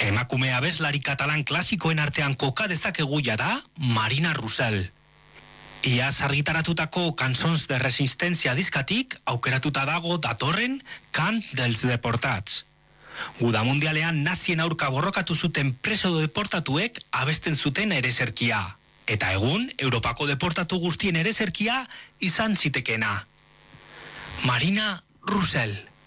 Emakume abeslari katalan klasikoen artean koka dezakegu da Marina Roussel. Iaz argitaratutako Cançons de Resistència diskatik aukeratuta dago datorren Cant dels Deportats. Guda mundialean nazien aurka borrokatu zuten preso deportatuek abesten zuten ereserkia. Eta egun, Europako deportatu guztien ereserkia izan zitekena. Marina Roussel.